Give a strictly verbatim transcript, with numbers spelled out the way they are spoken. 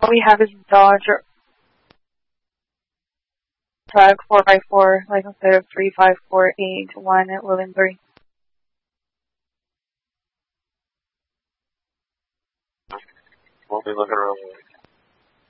All we have is Dodge or flag four by four, like instead of three five four eight one at Williamsbury. We'll be looking around.